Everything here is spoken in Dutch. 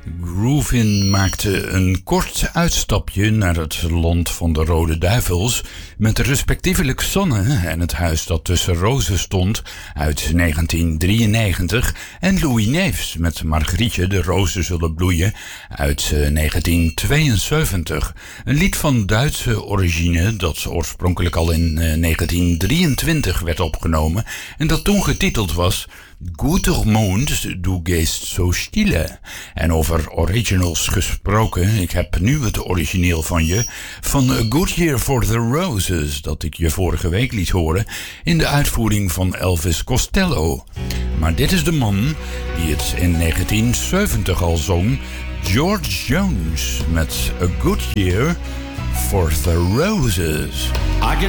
Groovin maakte een kort uitstapje naar het land van de Rode Duivels met respectievelijk Sonne en het huis dat tussen rozen stond uit 1993 en Louis Neefs met Margrietje, de rozen zullen bloeien uit 1972. Een lied van Duitse origine dat oorspronkelijk al in 1923 werd opgenomen en dat toen getiteld was Guter Mond, du gehst so stille. En over originals gesproken, ik heb nu het origineel van je, van A Good Year for the Roses, dat ik je vorige week liet horen, in de uitvoering van Elvis Costello. Maar dit is de man die het in 1970 al zong, George Jones, met A Good Year for the Roses. I can